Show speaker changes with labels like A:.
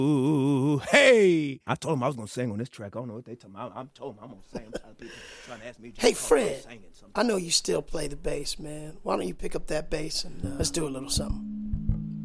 A: Ooh, hey! I told him I was gonna sing on this track. I don't know what they talking about. I told him I'm gonna sing. I'm trying to ask me.
B: Hey, Fred, I know you still play the bass, man. Why don't you pick up that bass and let's do a little something?